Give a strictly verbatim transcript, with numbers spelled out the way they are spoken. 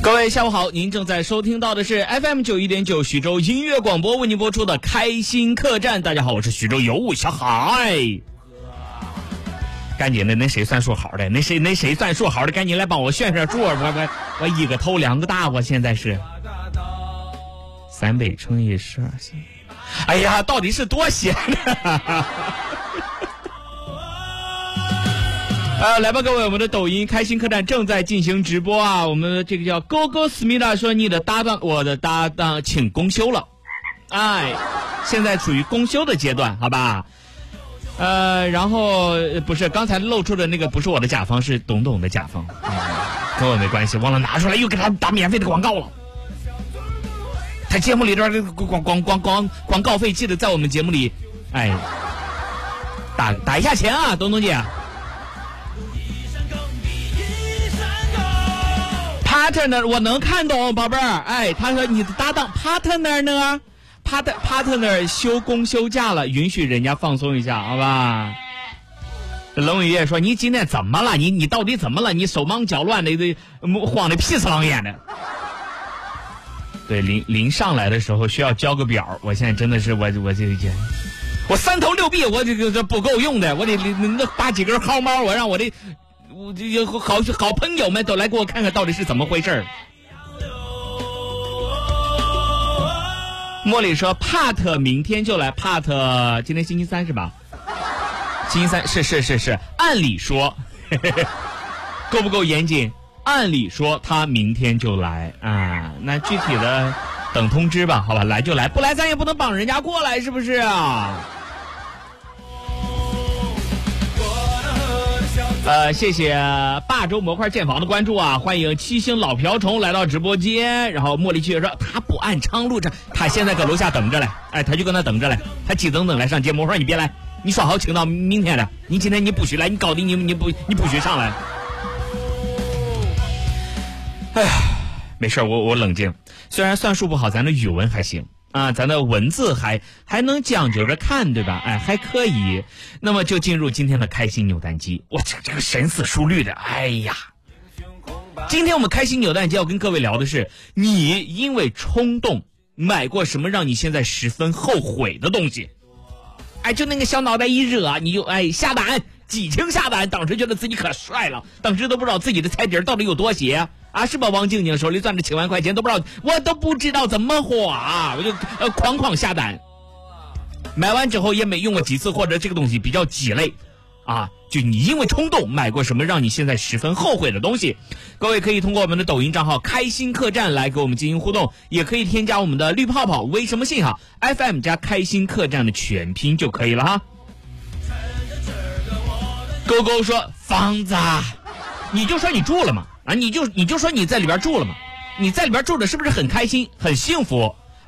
各位下午好，您正在收听到的是 F M 九一点九徐州音乐广播为您播出的开心客栈。大家好，我是徐州尤物小海。赶紧的，那谁算数好的？那谁那谁算数好的？赶紧来帮我炫炫数！我我我一个头两个大，我现在是三倍乘以十二。哎呀，到底是多闲呢？呃，来吧，各位，我们的抖音开心客栈正在进行直播啊！我们的这个叫勾勾思密达说，你的搭档，我的搭档请公休了，哎，现在处于公休的阶段，好吧？呃，然后不是刚才露出的那个不是我的甲方，是董董的甲方，嗯、跟我没关系，忘了拿出来又给他打免费的广告了。他节目里边的广广广广广告费记得在我们节目里，哎，打打一下钱啊，董董姐。partner 我能看懂，宝贝儿。哎，他说你的搭档 partner 呢 ？part partner 休公休假了，允许人家放松一下，好吧？龙宇也说你今天怎么了？你你到底怎么了？你手忙脚乱的，的慌的屁死狼眼的。对，临临上来的时候需要交个表，我现在真的是我我这这我三头六臂，我这个这不够用的，我得那拔几根薅毛，我让我的。我这好好朋友们都来给我看看到底是怎么回事。茉莉说 Part 明天就来 Part 今天星期三是吧？星期三是是是是，按理说呵呵够不够严谨？按理说他明天就来啊，那具体的等通知吧，好吧，来就来，不来咱也不能绑人家过来，是不是啊？呃，谢谢霸州模块建房的关注啊！欢迎七星老瓢虫来到直播间。然后茉莉却说他不按昌路这，他现在搁楼下等着嘞，哎，他就搁那等着嘞，他急等等来上节目。我说你别来，你说好请到明天的，你今天你不许来，你搞的你你不你不许上来。哎呀，没事，我我冷静。虽然算术不好，咱的语文还行。啊，咱的文字还还能讲究着看，对吧？哎，还可以。那么就进入今天的开心扭蛋机。我这这个神死疏律的，哎呀！今天我们开心扭蛋机要跟各位聊的是，你因为冲动买过什么让你现在十分后悔的东西？哎，就那个小脑袋一热，你就哎下胆，激情下胆，当时觉得自己可帅了，当时都不知道自己的菜底到底有多邪。啊，是吧？王静静手里攥着七万块钱，都不知道，我都不知道怎么花，我就呃哐哐下单，买完之后也没用过几次，或者这个东西比较鸡肋，啊，就你因为冲动买过什么让你现在十分后悔的东西？各位可以通过我们的抖音账号开心客栈来给我们进行互动，也可以添加我们的绿泡泡微什么信号 F M 加开心客栈的全拼就可以了哈。勾勾说房子，你就说你住了嘛。啊，你就你就说你在里边住了嘛？你在里边住的是不是很开心、很幸福？